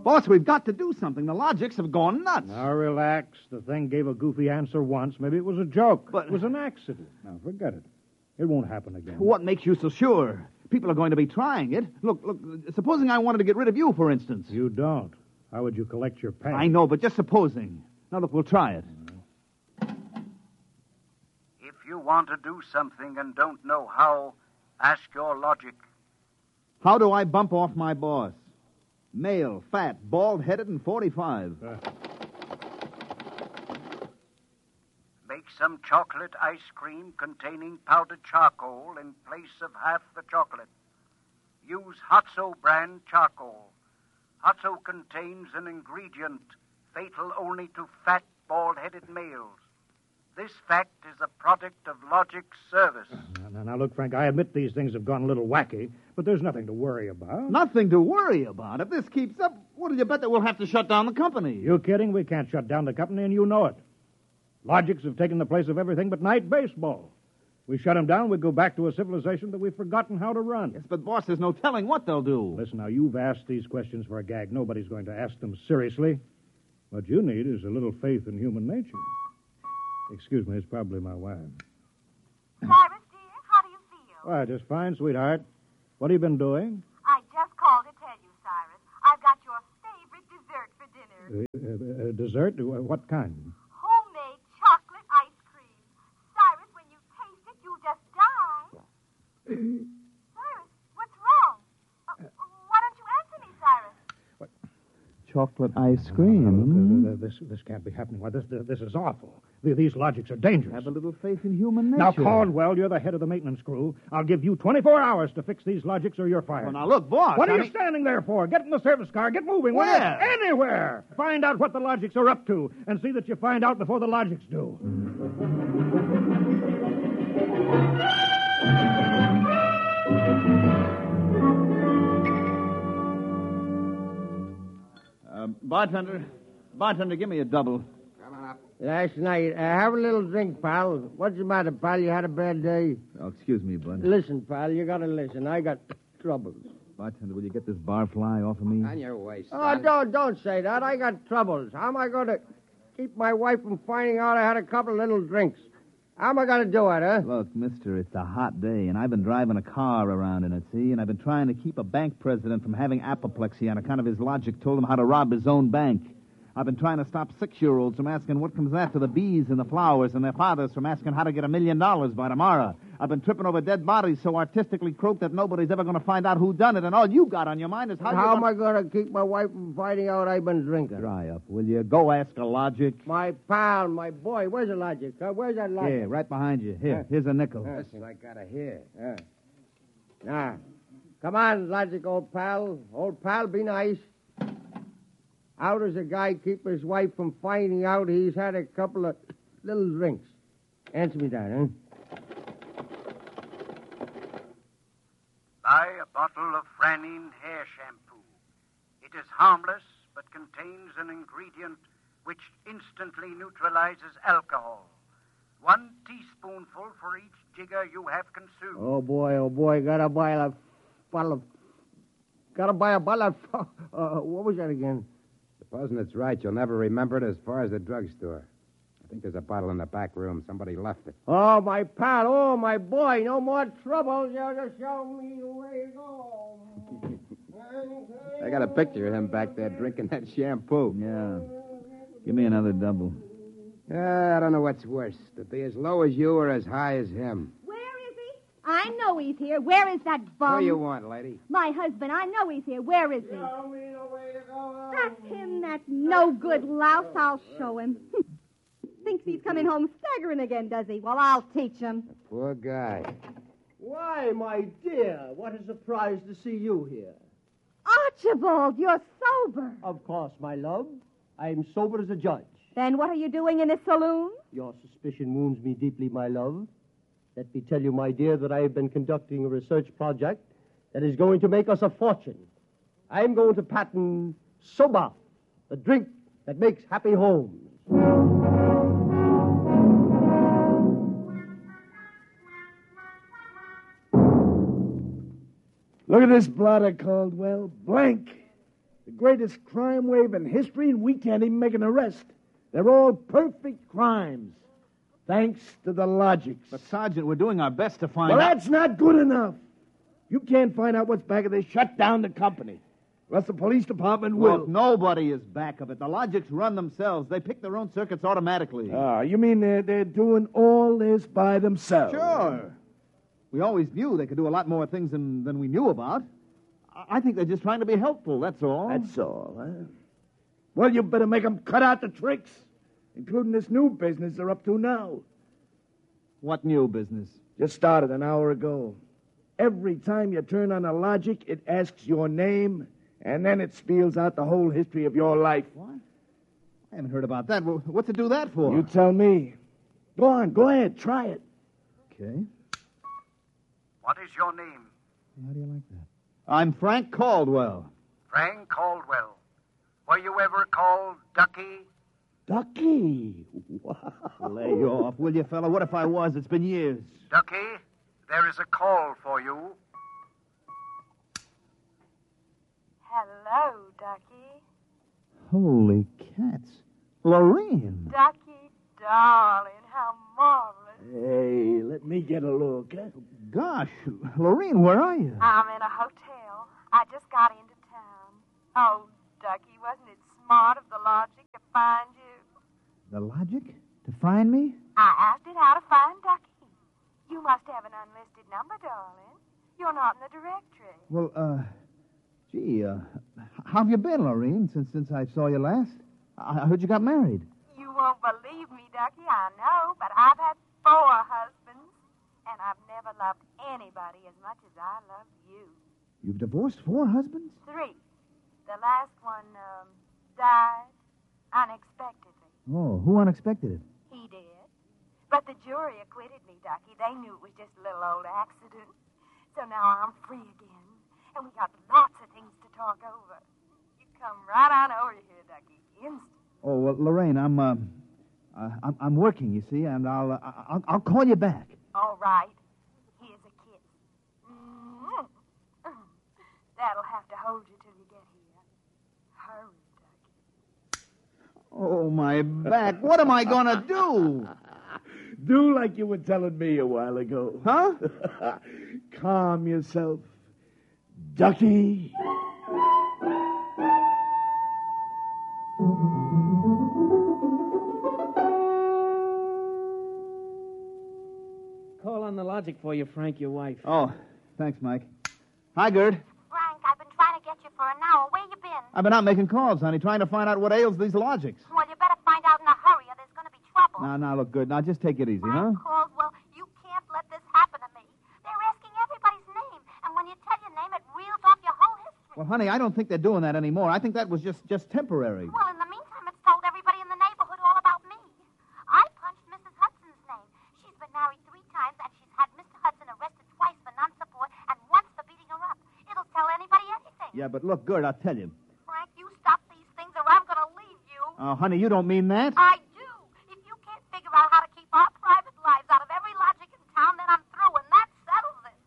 Boss, we've got to do something. The logics have gone nuts. Now, relax. The thing gave a goofy answer once. Maybe it was a joke. But it was an accident. Now, forget it. It won't happen again. What makes you so sure? People are going to be trying it. Look, supposing I wanted to get rid of you, for instance. You don't. How would you collect your pay? I know, but just supposing. Now, look, we'll try it. If you want to do something and don't know how, ask your logic. How do I bump off my boss? Male, fat, bald-headed, and 45. Make some chocolate ice cream containing powdered charcoal in place of half the chocolate. Use Hotso brand charcoal. Hotso contains an ingredient fatal only to fat, bald-headed males. This fact is a product of Logic's service. Now, look, Frank, I admit these things have gone a little wacky, but there's nothing to worry about. Nothing to worry about. If this keeps up, what do you bet that we'll have to shut down the company? You kidding? We can't shut down the company, and you know it. Logics have taken the place of everything but night baseball. We shut them down, we go back to a civilization that we've forgotten how to run. Yes, but, boss, there's no telling what they'll do. Listen, now, you've asked these questions for a gag. Nobody's going to ask them seriously. What you need is a little faith in human nature. Excuse me, it's probably my wife. Cyrus, dear, how do you feel? Why, just fine, sweetheart. What have you been doing? I just called to tell you, Cyrus. I've got your favorite dessert for dinner. Dessert? What kind? Homemade chocolate ice cream. Cyrus, when you taste it, you'll just die. Cyrus, what's wrong? Why don't you answer me, Cyrus? Chocolate ice cream. This can't be happening. Why, this is awful. These logics are dangerous. Have a little faith in human nature. Now, Caldwell, you're the head of the maintenance crew. I'll give you 24 hours to fix these logics or you're fired. Well, now, look, boss. What are you standing there for? Get in the service car. Get moving. Where? Anywhere. Find out what the logics are up to and see that you find out before the logics do. Bartender, give me a double. Last night, have a little drink, pal. What's the matter, pal? You had a bad day? Oh, excuse me, bud. Listen, pal, you gotta listen. I got troubles. Bartender, will you get this barfly off of me? On your way, son. Oh, don't say that. I got troubles. How am I going to keep my wife from finding out I had a couple of little drinks? How am I going to do it, huh? Look, mister, it's a hot day, and I've been driving a car around in it, see? And I've been trying to keep a bank president from having apoplexy on account of his logic told him how to rob his own bank. I've been trying to stop 6-year-olds from asking what comes after the bees and the flowers and their fathers from asking how to get $1 million by tomorrow. I've been tripping over dead bodies so artistically croaked that nobody's ever going to find out who done it, and all you got on your mind is how am I going to keep my wife from finding out I've been drinking? Dry up, will you? Go ask a logic. My pal, my boy, where's the logic? Where's that logic? Here, right behind you. Here's a nickel. Listen, I gotta hear. Now, come on, logic, old pal. Old pal, be nice. How does a guy keep his wife from finding out he's had a couple of little drinks? Answer me that, huh? Buy a bottle of Franine hair shampoo. It is harmless, but contains an ingredient which instantly neutralizes alcohol. 1 teaspoonful for each jigger you have consumed. Oh, boy, gotta buy a bottle of... what was that again? Supposing it's right, you'll never remember it as far as the drugstore. I think there's a bottle in the back room. Somebody left it. Oh, my pal. Oh, my boy. No more trouble. You'll just show me the way to go. I got a picture of him back there drinking that shampoo. Yeah. Give me another double. I don't know what's worse, to be as low as you or as high as him. Where is he? I know he's here. Where is that bum? What do you want, lady? My husband. I know he's here. Where is he? Show me the way to go. That's him, that no-good louse. I'll show him. Thinks he's coming home staggering again, does he? Well, I'll teach him. Poor guy. Why, my dear, what a surprise to see you here. Archibald, you're sober. Of course, my love. I'm sober as a judge. Then what are you doing in this saloon? Your suspicion wounds me deeply, my love. Let me tell you, my dear, that I have been conducting a research project that is going to make us a fortune. I'm going to patent Soba, the drink that makes happy homes. Look at this blotter, Caldwell. Blank. The greatest crime wave in history, and we can't even make an arrest. They're all perfect crimes. Thanks to the logics. But, Sergeant, we're doing our best to find Well, out. that's not good enough. You can't find out what's back of this. Shut down the company. Or else the police department will. Look, nobody is back of it. The Logics run themselves. They pick their own circuits automatically. You mean they're doing all this by themselves? Sure. We always knew they could do a lot more things than we knew about. I think they're just trying to be helpful, that's all. That's all, huh? Well, you better make them cut out the tricks, including this new business they're up to now. What new business? Just started an hour ago. Every time you turn on a Logic, it asks your name, and then it spells out the whole history of your life. What? I haven't heard about that. What's it do that for? You tell me. Go on, go ahead, try it. Okay. What is your name? How do you like that? I'm Frank Caldwell. Frank Caldwell. Were you ever called Ducky? Ducky. Wow. Lay off, will you, fella? What if I was? It's been years. Ducky, there is a call for you. Hello, Ducky. Holy cats. Lorene. Ducky, darling, how marvelous. Hey, let me get a look, huh? Gosh, Lorene, where are you? I'm in a hotel. I just got into town. Oh, Ducky, wasn't it smart of the Logic to find you? The Logic? To find me? I asked it how to find Ducky. You must have an unlisted number, darling. You're not in the directory. Well, how have you been, Lorene, since I saw you last? I heard you got married. You won't believe me, Ducky, I know, but I've had 4 husbands, and I've never loved anybody as much as I love you. You've divorced 4 husbands? 3. The last one, died unexpectedly. Oh, who unexpected it? He did. But the jury acquitted me, Ducky. They knew it was just a little old accident. So now I'm free again, and we got lots of things to talk over. You come right on over here, Ducky, instant. Oh, well, Lorraine, I'm working, you see, and I'll call you back. All right. Here's a kiss. That'll have to hold you till you get here. Hurry, Ducky. Oh, my back. What am I going to do? Do like you were telling me a while ago. Huh? Calm yourself. Ducky. Call on the Logic for you, Frank, your wife. Oh, thanks, Mike. Hi, Gerd. Frank, I've been trying to get you for an hour. Where you been? I've been out making calls, honey, trying to find out what ails these Logics. Well, you better find out in a hurry or there's going to be trouble. Now, look, good. Now, just take it easy, huh? Frank Caldwell, you can't let this happen to me. They're asking everybody's name, and when you tell your name, it reels off your whole history. Well, honey, I don't think they're doing that anymore. I think that was just temporary. Well, in the meantime, it's told everybody in the neighborhood all about me. I punched Mrs. Hudson's name. She's been married 3 times, and she's had Mr. Hudson arrested twice for non-support and once for beating her up. It'll tell anybody anything. Yeah, but look, Gerd, I'll tell you. Frank, you stop these things or I'm going to leave you. Oh, honey, you don't mean that? I do. If you can't figure out how to keep our private lives out of every Logic in town, then I'm through, and that settles it.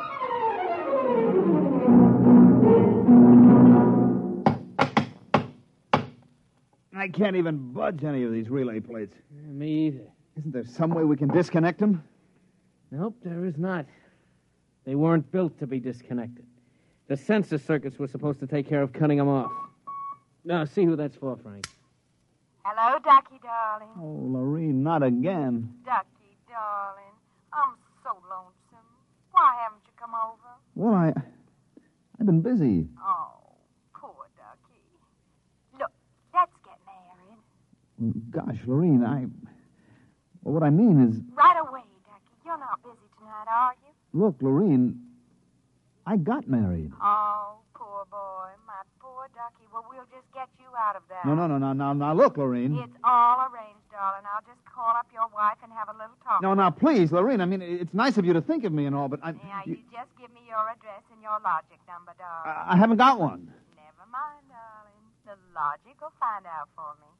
I can't even budge any of these relay plates. Me either. Isn't there some way we can disconnect them? Nope, there is not. They weren't built to be disconnected. The sensor circuits were supposed to take care of cutting them off. Now, see who that's for, Frank. Hello, Ducky, darling. Oh, Lorene, not again. Ducky, darling. I'm so lonesome. Why haven't you come over? Well, I've been busy. Oh, poor Ducky. Look, let's get married. Gosh, Lorene, well, what I mean is, Right away, Ducky. You're not busy tonight, are you? look, Lorene, I got married. Oh, poor boy. My poor Ducky. Well, we'll just get you out of that. No, now, look, Lorene. It's all arranged, darling. I'll just call up your wife and have a little talk. No, now, please, Lorene, I mean, it's nice of you to think of me and all, but Now, you just give me your address and your Logic number, darling. I haven't got one. Never mind, darling. The Logic will find out for me.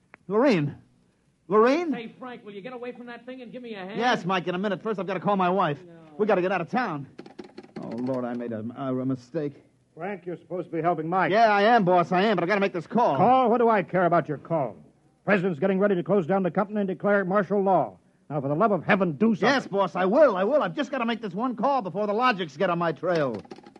Lorene? Hey, Frank, will you get away from that thing and give me a hand? Yes, Mike, in a minute. First, I've got to call my wife. No. We got to get out of town. Oh, Lord, I made a mistake. Frank, you're supposed to be helping Mike. Yeah, I am, boss, I am, but I gotta make this call. Call? What do I care about your call? President's getting ready to close down the company and declare martial law. Now, for the love of heaven, do something. Yes, boss, I will. I've just gotta make this one call before the Logics get on my trail.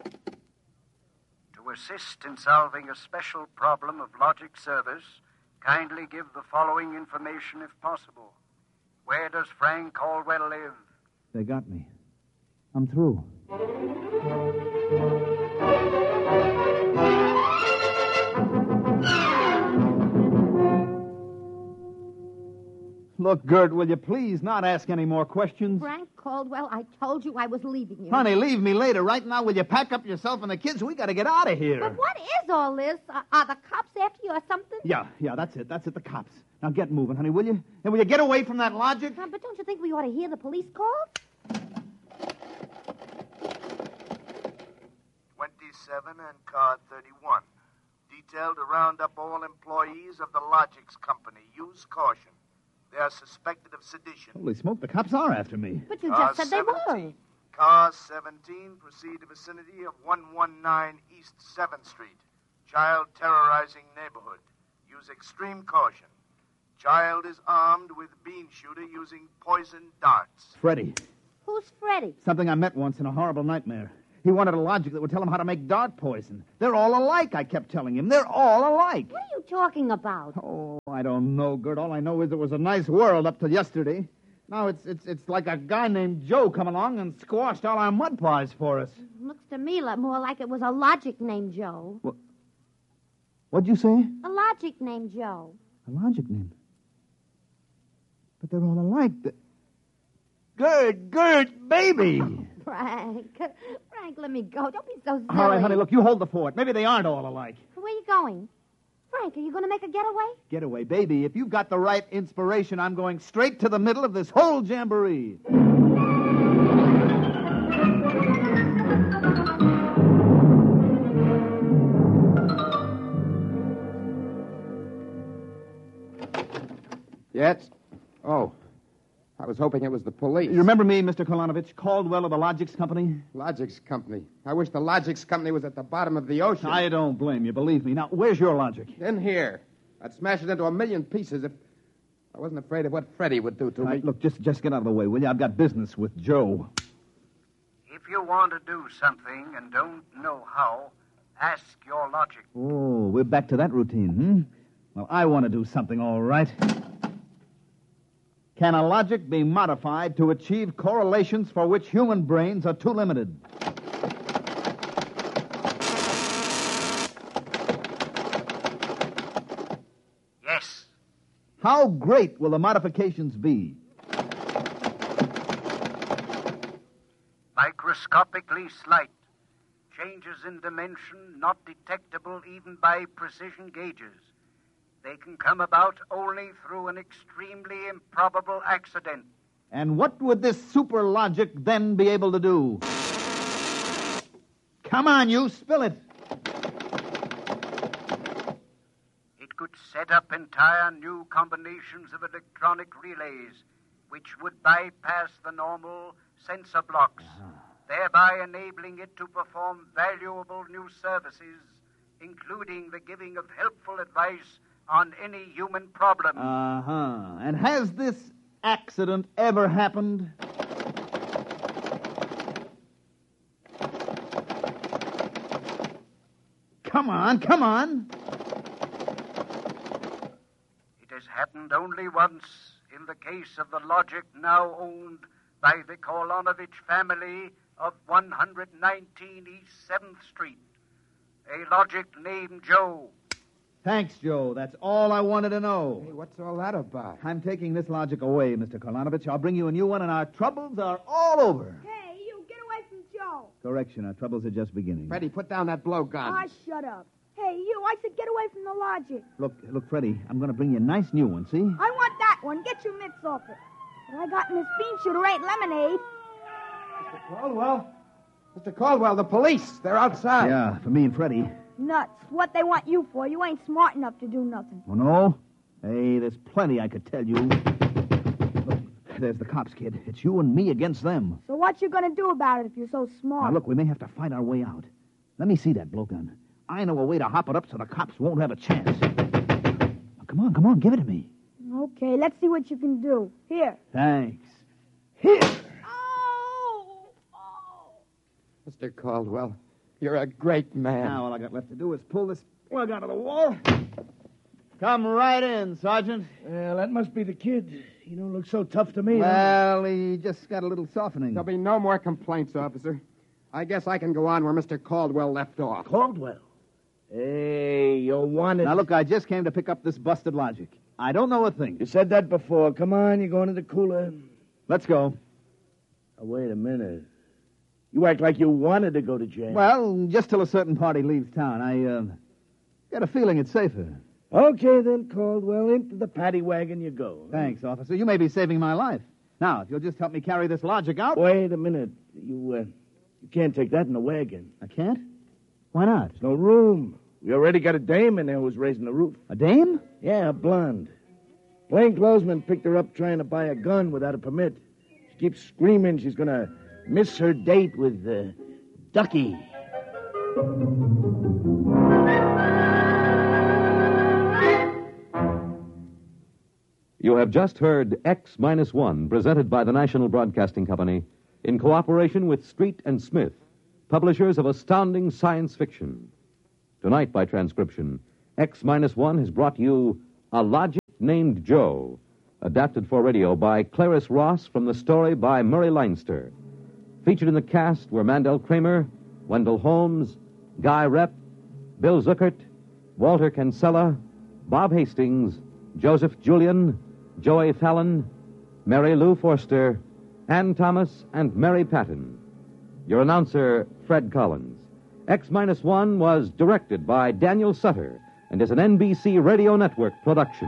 To assist in solving a special problem of Logic service, kindly give the following information if possible. Where does Frank Caldwell live? They got me. I'm through. Look, Gert, will you please not ask any more questions? Frank Caldwell, I told you I was leaving you. Honey, leave me later. Right now, will you pack up yourself and the kids? We got to get out of here. But what is all this? Are the cops after you or something? Yeah, that's it, the cops. Now get moving, honey, will you? And will you get away from that Logic? But don't you think we ought to hear the police calls? 27 and car 31. Detailed to round up all employees of the Logics Company. Use caution. They are suspected of sedition. Holy smoke, the cops are after me. But you just said they were. Car 17, proceed to vicinity of 119 East 7th Street. Child terrorizing neighborhood. Use extreme caution. Child is armed with bean shooter using poison darts. Freddie. Who's Freddie? Something I met once in a horrible nightmare. He wanted a Logic that would tell him how to make dart poison. They're all alike, I kept telling him. They're all alike. What are you talking about? Oh, I don't know, Gert. All I know is it was a nice world up till yesterday. Now it's like a guy named Joe come along and squashed all our mud pies for us. Looks to me more like it was a Logic named Joe. What'd you say? A Logic named Joe. A Logic name? But they're all alike. Gert, baby! Frank, let me go. Don't be so silly. All right, honey, look, you hold the fort. Maybe they aren't all alike. Where are you going? Frank, are you going to make a getaway? Getaway, baby. If you've got the right inspiration, I'm going straight to the middle of this whole jamboree. Yes? Oh. I was hoping it was the police. You remember me, Mr. Kolanovich, Caldwell of the Logics Company? Logics Company. I wish the Logics Company was at the bottom of the ocean. I don't blame you, believe me. Now, where's your Logic? In here. I'd smash it into a million pieces if I wasn't afraid of what Freddie would do to me. Look, just get out of the way, will you? I've got business with Joe. If you want to do something and don't know how, ask your Logic. Oh, we're back to that routine, Well, I want to do something, all right. Can a Logic be modified to achieve correlations for which human brains are too limited? Yes. How great will the modifications be? Microscopically slight. Changes in dimension not detectable even by precision gauges. They can come about only through an extremely improbable accident. And what would this super Logic then be able to do? Come on, you, spill it. It could set up entire new combinations of electronic relays, which would bypass the normal sensor blocks, thereby enabling it to perform valuable new services, including the giving of helpful advice on any human problem. And has this accident ever happened? Come on. It has happened only once in the case of the Logic now owned by the Kolanovich family of 119 East 7th Street. A Logic named Joe. Thanks, Joe. That's all I wanted to know. Hey, what's all that about? I'm taking this Logic away, Mr. Kolanovich. I'll bring you a new one, and our troubles are all over. Hey, you, get away from Joe. Correction, our troubles are just beginning. Freddie, put down that blowgun. Ah, shut up. Hey, you, I said get away from the Logic. Look, Freddie, I'm going to bring you a nice new one, see? I want that one. Get your mitts off it. What I got in this bean shooter ain't lemonade. Mr. Caldwell, the police. They're outside. Yeah, for me and Freddie. Nuts. What they want you for? You ain't smart enough to do nothing. Oh, no? Hey, there's plenty I could tell you. Look, there's the cops, kid. It's you and me against them. So what you gonna do about it if you're so smart? Now, look, we may have to fight our way out. Let me see that blowgun. I know a way to hop it up so the cops won't have a chance. Now, come on, give it to me. Okay, let's see what you can do. Here. Thanks. Here! Mr. Caldwell, you're a great man. Now all I got left to do is pull this plug out of the wall. Come right in, Sergeant. Well, that must be the kid. He don't look so tough to me. Well, he just got a little softening. There'll be no more complaints, officer. I guess I can go on where Mr. Caldwell left off. Caldwell? Hey, you wanted... Now, look, I just came to pick up this busted logic. I don't know a thing. You said that before. Come on, you're going to the cooler. Let's go. Now, wait a minute. You act like you wanted to go to jail. Well, just till a certain party leaves town. I got a feeling it's safer. Okay, then, Caldwell. Into the paddy wagon you go. Thanks, officer. You may be saving my life. Now, if you'll just help me carry this logic out... Wait a minute. You can't take that in the wagon. I can't? Why not? There's no room. We already got a dame in there who's raising the roof. A dame? Yeah, a blonde. Plainclothesman picked her up trying to buy a gun without a permit. She keeps screaming she's going to miss her date with Ducky. You have just heard X-1, presented by the National Broadcasting Company in cooperation with Street and Smith, publishers of astounding science fiction. Tonight, by transcription, X-1 has brought you A Logic Named Joe, adapted for radio by Clarice Ross from the story by Murray Leinster. Featured in the cast were Mandel Kramer, Wendell Holmes, Guy Rep, Bill Zuckert, Walter Kinsella, Bob Hastings, Joseph Julian, Joey Fallon, Mary Lou Forster, Ann Thomas, and Mary Patton. Your announcer, Fred Collins. X-1 was directed by Daniel Sutter and is an NBC Radio Network production.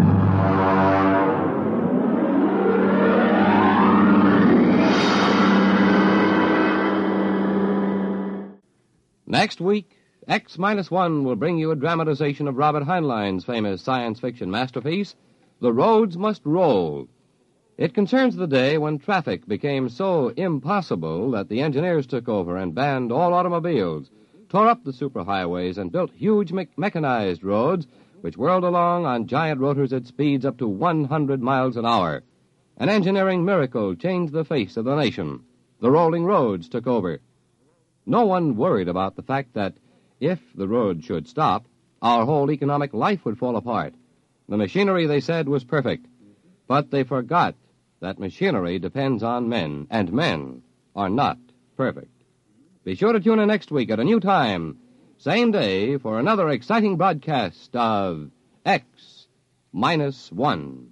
Next week, X-1 will bring you a dramatization of Robert Heinlein's famous science fiction masterpiece, The Roads Must Roll. It concerns the day when traffic became so impossible that the engineers took over and banned all automobiles, tore up the superhighways, and built huge mechanized roads which whirled along on giant rotors at speeds up to 100 miles an hour. An engineering miracle changed the face of the nation. The rolling roads took over. No one worried about the fact that if the road should stop, our whole economic life would fall apart. The machinery, they said, was perfect. But they forgot that machinery depends on men, and men are not perfect. Be sure to tune in next week at a new time, same day, for another exciting broadcast of X-1.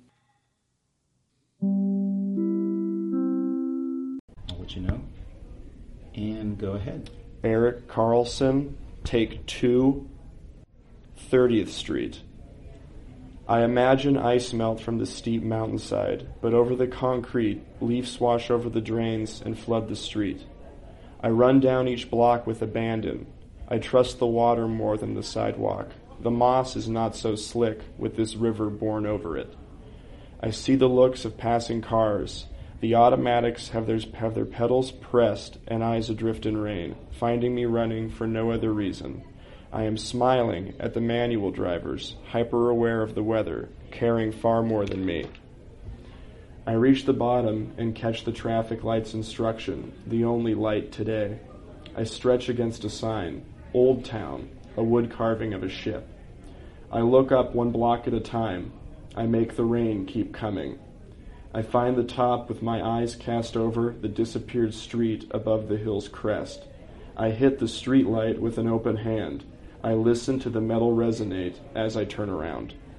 What you know? And go ahead. Eric Carlson, take 2, 30th Street. I imagine ice melt from the steep mountainside, but over the concrete, leaves wash over the drains and flood the street. I run down each block with abandon. I trust the water more than the sidewalk. The moss is not so slick with this river borne over it. I see the looks of passing cars. The automatics have their pedals pressed and eyes adrift in rain, finding me running for no other reason. I am smiling at the manual drivers, hyper-aware of the weather, caring far more than me. I reach the bottom and catch the traffic light's instruction, the only light today. I stretch against a sign, Old Town, a wood carving of a ship. I look up one block at a time. I make the rain keep coming. I find the top with my eyes cast over the disappeared street above the hill's crest. I hit the street light with an open hand. I listen to the metal resonate as I turn around.